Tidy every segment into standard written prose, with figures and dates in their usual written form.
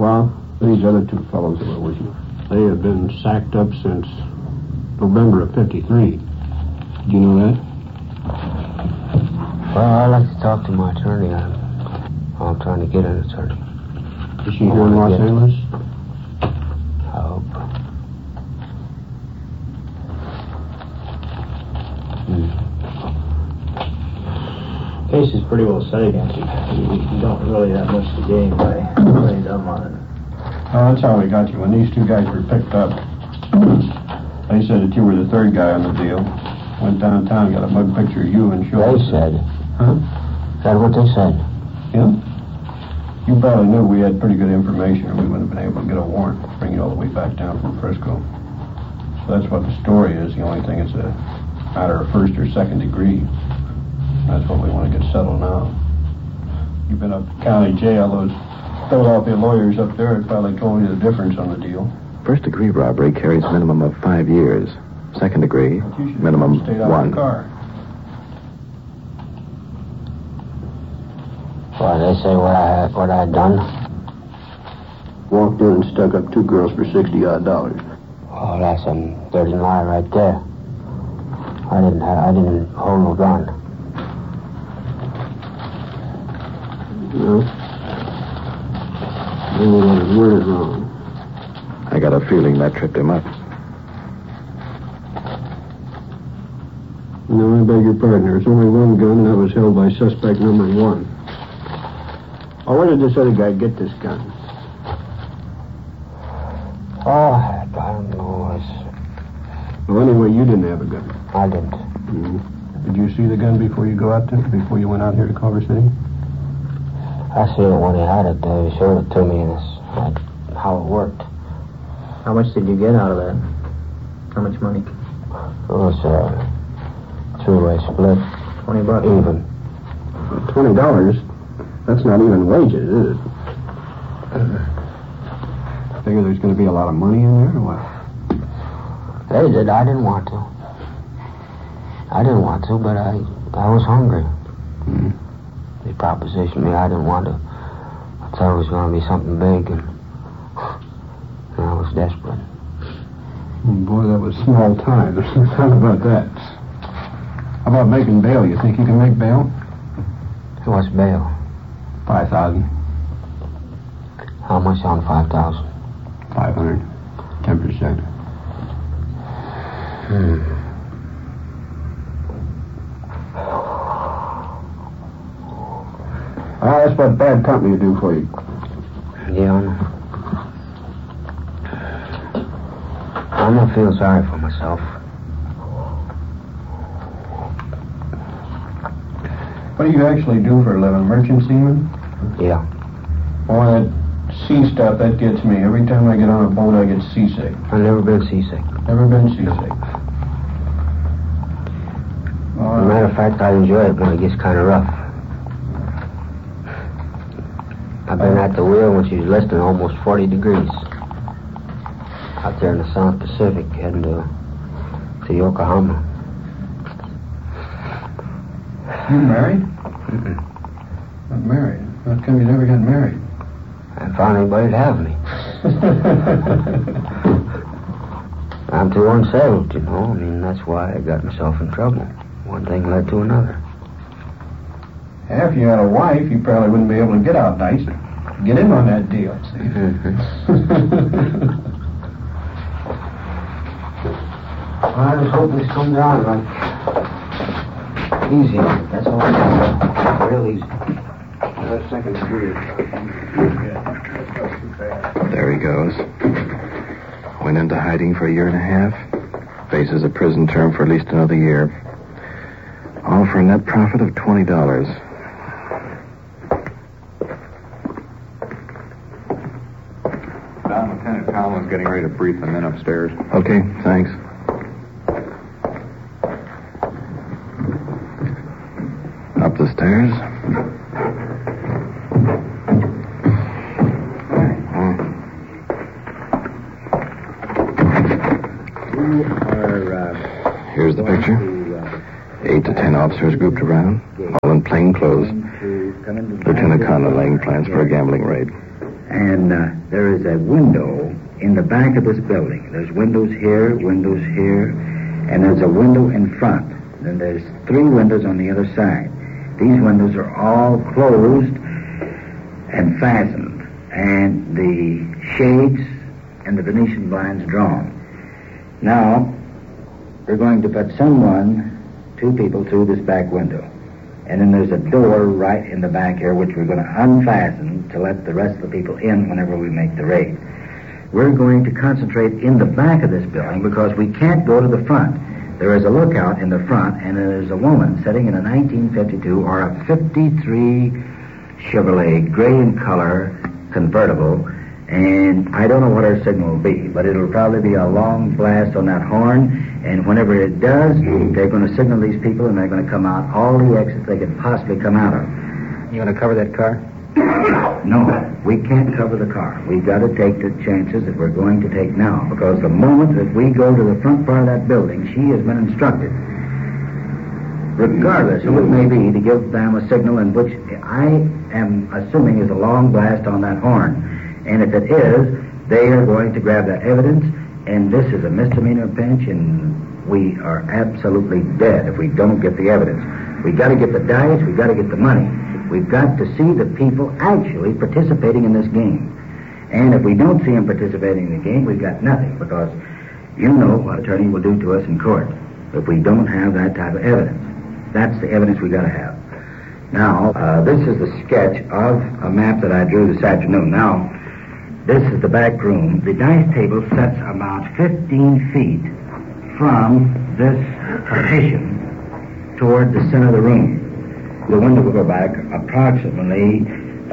Well, these other two fellows that were with you, they have been sacked up since November of 53. Did you know that? Well, I'd like to talk to my attorney. I'm trying to get an attorney. Is she here in Los Angeles? I hope. Case is pretty well set against you. You don't really have much to gain by playing dumb on it. Oh, that's how we got you. When these two guys were picked up, they said that you were the third guy on the deal. Went downtown, got a mug picture of you and showed They said. Huh? Is that what they said? Yeah? You probably knew we had pretty good information, or we wouldn't have been able to get a warrant to bring you all the way back down from Frisco. So that's what the story is. The only thing is a matter of first or second degree. That's what we want to get settled now. You've been up to county jail. Those Philadelphia lawyers up there have probably told you the difference on the deal. First-degree robbery carries minimum of 5 years. Second degree, minimum stayed out 1. of the car. Well, they say what I had done. Walked in and stuck up two girls for $60-odd. Oh, that's a dirty lie right there. I didn't hold no gun. No. Maybe that word wrong. I got a feeling that tripped him up. No, I beg your pardon. There was only one gun, and that was held by suspect number 1. Oh, where did this other guy get this gun? Oh, I don't know. Well, anyway, you didn't have a gun. I didn't. Mm-hmm. Did you see the gun before you before you went out here to Culver City? I see it when he had it. They showed it to me, and it's how it worked. How much did you get out of that? How much money? It was a three-way split. $20. Even. $20? That's not even wages, is it? Figure there's going to be a lot of money in there, or what? They did. I didn't want to. But I was hungry. Mm. They propositioned me. I didn't want to. I thought it was going to be something big, and I was desperate. Boy, that was small time. How about that? How about making bail? You think you can make bail? What's bail? 5,000. How much on 5,000? 500. 10%. That's what bad company will do for you. Yeah, I know. I'm not feeling sorry for myself. What do you actually do for a living? Merchant seaman? Yeah. Boy, that sea stuff, that gets me. Every time I get on a boat, I get seasick. I've never been seasick. Never been seasick. As a matter of fact, I enjoy it when it gets kind of rough. I've been at the wheel when she's less than almost 40 degrees. Out there in the South Pacific, heading to Yokohama. You married? Mm-mm. Not married? How come you never got married? I found anybody to have me. I'm too unsettled, you know. I mean, that's why I got myself in trouble. One thing led to another. Yeah, if you had a wife, you probably wouldn't be able to get out nice. Get in on that deal, see? Mm-hmm. I was hoping this come down like easy. That's all I got. Real easy. That second degree. There he goes. Went into hiding for 1.5 years. Faces a prison term for at least another year. All for a net profit of $20. Don, Lieutenant Collins getting ready to brief the men upstairs. Okay, thanks. Up the stairs. Here's the picture. 8 to 10 officers grouped around, all in plain clothes. Lieutenant Conlon laying plans for a gambling raid. And there is a window in the back of this building. There's windows here, and there's a window in front. Then there's 3 windows on the other side. These windows are all closed and fastened, and the shades and the Venetian blinds drawn. Now, we're going to put 2 people through this back window. And then there's a door right in the back here, which we're going to unfasten to let the rest of the people in whenever we make the raid. We're going to concentrate in the back of this building because we can't go to the front. There is a lookout in the front, and there's a woman sitting in a 1952 or a 53 Chevrolet, gray in color, convertible, and I don't know what her signal will be, but it'll probably be a long blast on that horn, and whenever it does, they're going to signal these people, and they're going to come out all the exits they could possibly come out of. You going to cover that car? No, we can't cover the car. We've got to take the chances that we're going to take now, because the moment that we go to the front part of that building, she has been instructed, regardless who it may be, to give them a signal in which I am assuming is a long blast on that horn. And if it is, they are going to grab that evidence, and this is a misdemeanor pinch, and we are absolutely dead if we don't get the evidence. We've got to get the dice, we've got to get the money. We've got to see the people actually participating in this game. And if we don't see them participating in the game, we've got nothing, because you know what attorney will do to us in court if we don't have that type of evidence. That's the evidence we've got to have. Now, this is the sketch of a map that I drew this afternoon. Now, this is the back room. The dice table sits about 15 feet from this partition toward the center of the room. The window will go back approximately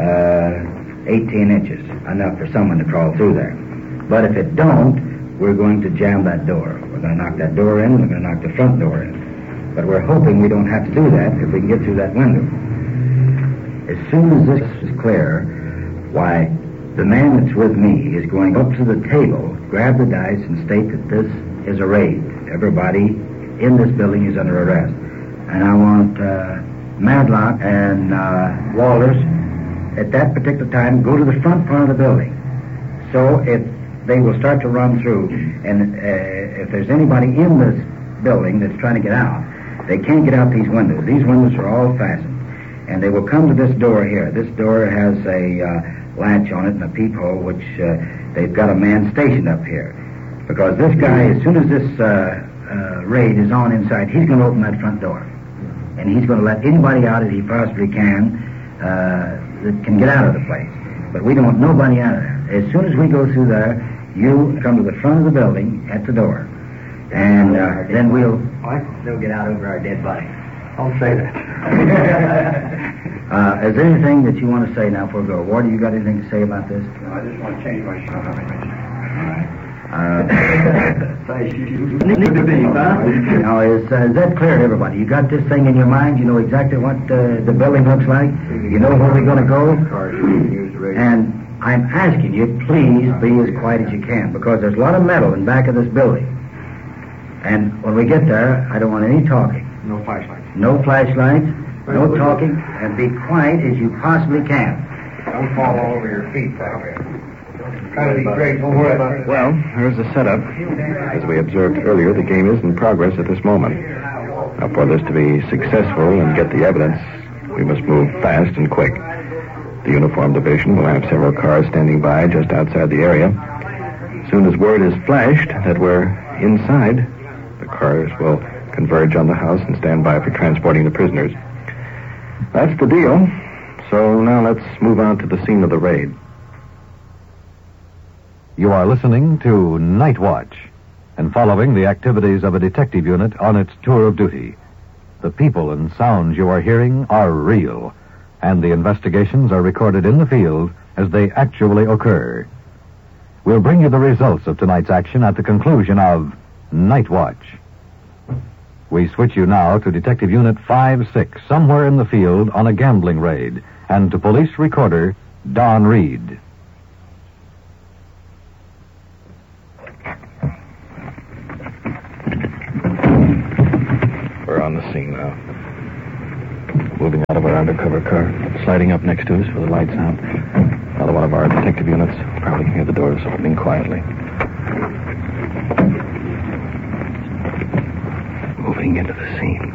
18 inches, enough for someone to crawl through there. But if it don't, we're going to jam that door. We're going to knock that door in, and we're going to knock the front door in. But we're hoping we don't have to do that if we can get through that window. As soon as this is clear, why, the man that's with me is going up to the table, grab the dice, and state that this is a raid. Everybody in this building is under arrest. And I want Madlock and Walters, at that particular time, go to the front part of the building. So if they will start to run through, and if there's anybody in this building that's trying to get out, they can't get out these windows. These windows are all fastened. And they will come to this door here. This door has a latch on it and a peephole, which they've got a man stationed up here. Because this guy, as soon as this raid is on inside, he's going to open that front door. And he's going to let anybody out as he possibly can that can get out of the place. But we don't want nobody out of there. As soon as we go through there, you come to the front of the building at the door. And then we'll... What? They'll get out over our dead body. Don't say that. Is there anything that you want to say now before we go? Warder, you got anything to say about this? No, I just want to change my shirt. All right. Now, is that clear to everybody? You got this thing in your mind? You know exactly what the building looks like? You know where we're going to go? And I'm asking you, please be as quiet as you can, because there's a lot of metal in back of this building. And when we get there, I don't want any talking. No flashlights. No flashlights, no talking, and be quiet as you possibly can. Don't fall all over your feet, pal. Try to be grateful for it. Well, here's the setup. As we observed earlier, the game is in progress at this moment. Now, for this to be successful and get the evidence, we must move fast and quick. The uniform division will have several cars standing by just outside the area. As soon as word is flashed that we're inside, the cars will converge on the house and stand by for transporting the prisoners. That's the deal. So now let's move on to the scene of the raid. You are listening to Night Watch and following the activities of a detective unit on its tour of duty. The people and sounds you are hearing are real, and the investigations are recorded in the field as they actually occur. We'll bring you the results of tonight's action at the conclusion of Night Watch. We switch you now to Detective Unit 5-6, somewhere in the field on a gambling raid, and to police recorder Don Reed. We're on the scene now. Moving out of our undercover car, sliding up next to us with the lights out. Another one of our detective minutes. Probably can hear the doors opening quietly. Moving into the scene.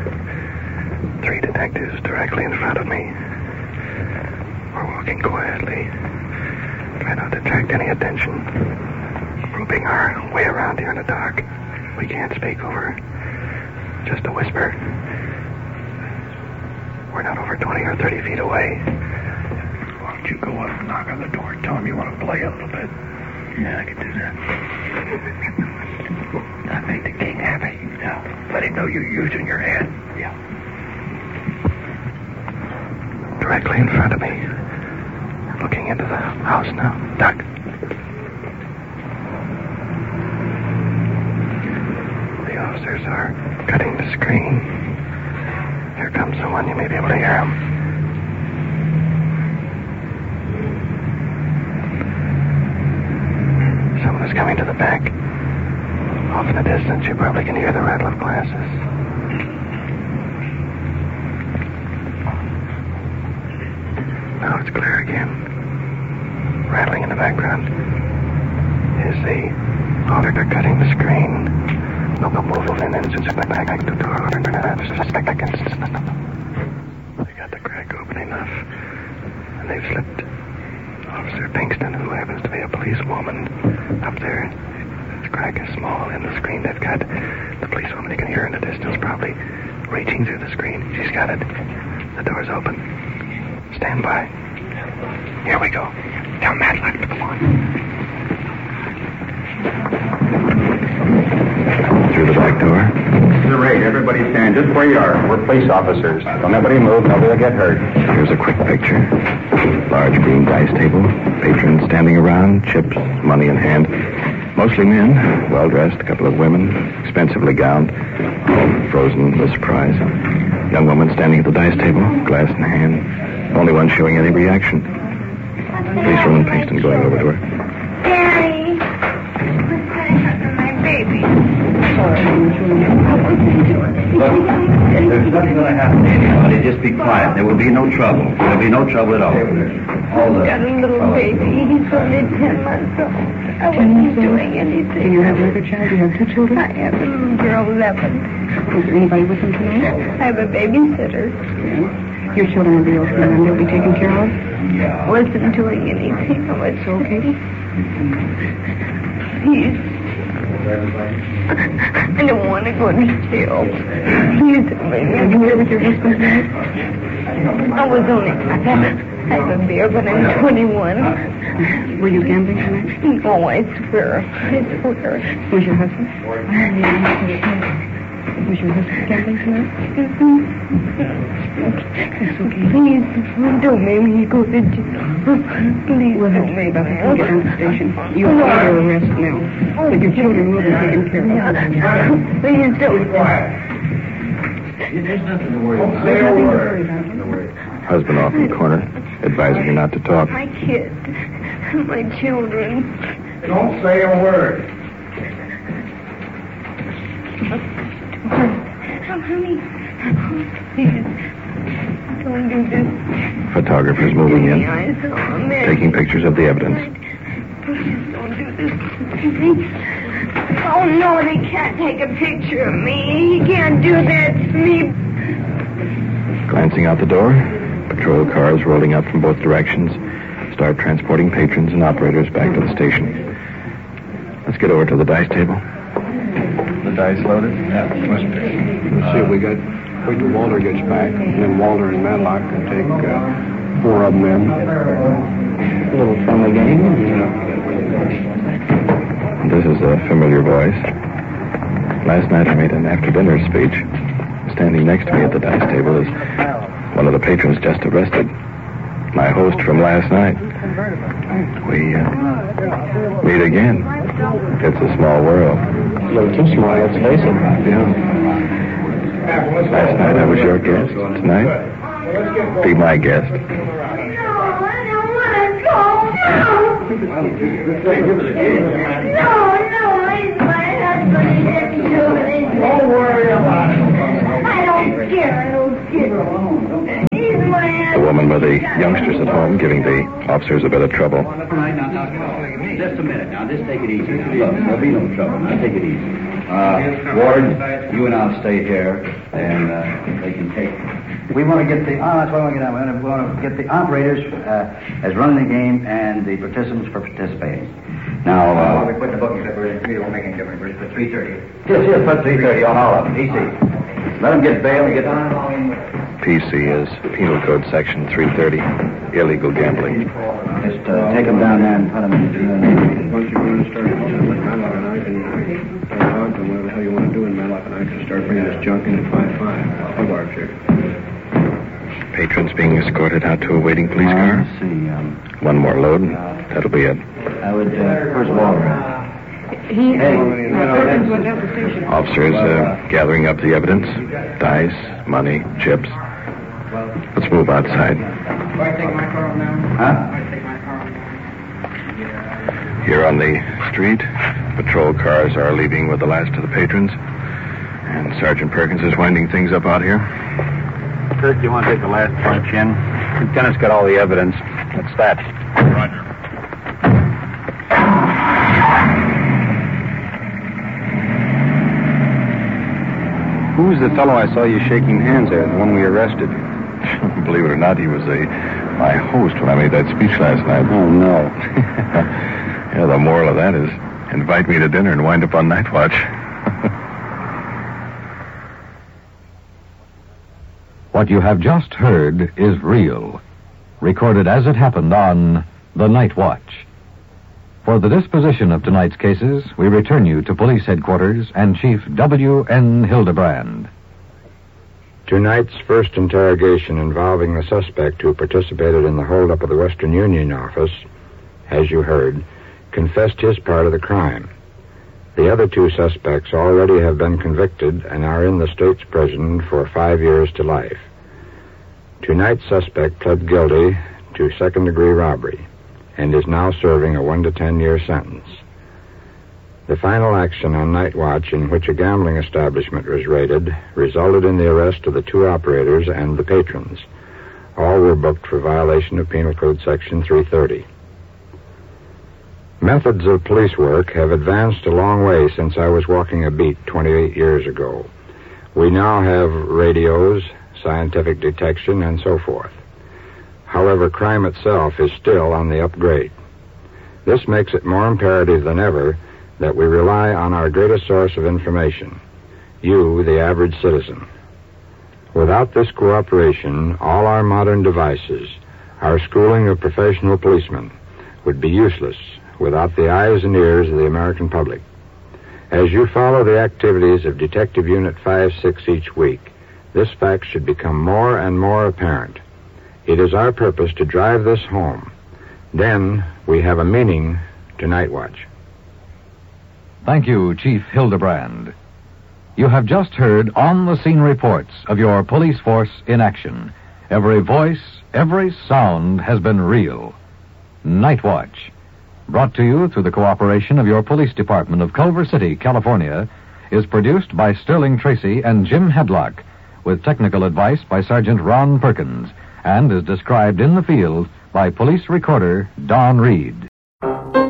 3 detectives directly in front of me. We're walking quietly. Try not to attract any attention. Groping our way around here in the dark. We can't speak over. Just a whisper. We're not over 20 or 30 feet away. Why don't you go up and knock on the door and tell him you want to play a little bit? Yeah, I could do that. Not make the king happy. Yeah. Let him know you're using your head. Yeah. Directly in front of me. Looking into the house now. Duck. The officers are cutting the screen. Here comes someone. You may be able to hear him. Someone is coming to the back. Off in the distance, you probably can hear the rattle of glasses. Now it's clear again. Rattling in the background is the auditor cutting the screen. No move in and since back to the door. They got the crack open enough, and they've slipped Officer Pinkston, who happens to be a policewoman, up there. The crack is small in the screen. They've got the policewoman you can hear in the distance, probably reaching through the screen. She's got it. The door's open. Stand by. Here we go. Tell Matlock to come on. Through the back door. This is a raid. Everybody stand just where you are. We're police officers. Don't nobody move. Nobody will get hurt. Here's a quick picture. Large green dice table. Patrons standing around. Chips, money in hand. Mostly men. Well-dressed. A couple of women. Expensively gowned. All frozen with surprise. Young woman standing at the dice table. Glass in hand. Only one showing any reaction. Policewoman Pinkston going over to her. Daddy, what's going to happen to my baby? Look, there's nothing going to happen to anybody. Just be quiet. There will be no trouble. There will be no trouble at all. I've got a little baby. He's only 10 months old. I wasn't doing anything. Do you have another child? You have 2 children? I have a little girl, 11. Is there anybody with them tonight? I have a babysitter. Your children will be okay and they'll be taken care of? Wasn't doing anything. I was okay. Please. I don't want to go to jail. Please, Are you here with your husband tonight? I was only... I have a beer, but I'm 21. Were you gambling tonight? Oh, I swear. I swear. Was your husband? Was your husband gambling tonight? That's okay. Please, don't make me go to jail. Please, We'll have to see about that when we get down to the station. You are under arrest now. But your children will be taken care of. Please don't. There's nothing to worry about. There's nothing to worry about. Husband off in the corner, advising her not to talk. My kids, my children. Don't say a word. Honey, please, don't do this. Photographers moving in, I saw a man. taking pictures of the evidence. Please don't do this. Oh, no, they can't take a picture of me. He can't do that to me. Glancing out the door, patrol cars rolling up from both directions start transporting patrons and operators back to the station. Let's get over to the dice table. The dice loaded? Yeah, must be. Let's see what we got. Wait till Walter gets back, and then Walter and Matlock can take 4 of them in. A little friendly game. This is a familiar voice. Last night I made an after-dinner speech. Standing next to me at the dice table is one of the patrons just arrested. My host from last night. We meet again. It's a small world. A little too small, let's face it. Yeah. Last night I was your guest. Tonight, be my guest. No, I don't want to go. No, he's my husband. He didn't do anything. Don't worry about it. I don't care. He's my husband. The woman some of the youngsters at home giving the officers a bit of trouble. Now, just a minute. Now, just take it easy. Look, there'll be no trouble. Now, take it easy. Ward, you and I'll stay here, and they can take. We want to get the. That's what I want to get on. We want to get the operators as running the game and the participants for participating. Now, we put the booking paper in 3. It won't make any difference. We put 3:30. Just put 3:30 on all of them. Easy. Let them get bail and get on. PC is Penal Code Section 330, illegal gambling. Just take them down there and put them in. Once you're going to start Matlock and I can whatever the hell you want to do in Matlock and I can start bringing this junk in at 5-5. I'll barge here. Patrons being escorted out to a waiting police car. Let's see. One more load, and that'll be it. I would, where's Walter? Perkins went down to the station. Officers gathering up the evidence, dice, money, chips. Let's move outside. Do I take my car now? Huh? Do I take my car now? Here on the street, patrol cars are leaving with the last of the patrons, and Sergeant Perkins is winding things up out here. Kirk, you want to take the last punch in? Lieutenant's got all the evidence. What's that? Roger. Who's the fellow I saw you shaking hands there, the one we arrested? Believe it or not, he was my host when I made that speech last night. Oh, no. Yeah, the moral of that is invite me to dinner and wind up on night watch. What you have just heard is real, recorded as it happened on The Night Watch. For the disposition of tonight's cases, we return you to Police Headquarters and Chief W.N. Hildebrand. Tonight's first interrogation involving the suspect who participated in the holdup of the Western Union office, as you heard, confessed his part of the crime. The other 2 suspects already have been convicted and are in the state's prison for 5 years to life. Tonight's suspect pled guilty to second-degree robbery and is now serving a 1 to 10 year sentence. The final action on night watch, in which a gambling establishment was raided, resulted in the arrest of the 2 operators and the patrons. All were booked for violation of Penal Code Section 330. Methods of police work have advanced a long way since I was walking a beat 28 years ago. We now have radios, scientific detection, and so forth. However, crime itself is still on the upgrade. This makes it more imperative than ever that we rely on our greatest source of information, you, the average citizen. Without this cooperation, all our modern devices, our schooling of professional policemen, would be useless without the eyes and ears of the American public. As you follow the activities of Detective Unit 5-6 each week, this fact should become more and more apparent. It is our purpose to drive this home. Then we have a meaning to Night Watch. Thank you, Chief Hildebrand. You have just heard on-the-scene reports of your police force in action. Every voice, every sound has been real. Night Watch, brought to you through the cooperation of your police department of Culver City, California, is produced by Sterling Tracy and Jim Hedlock, with technical advice by Sergeant Ron Perkins, and is described in the field by police recorder Don Reed.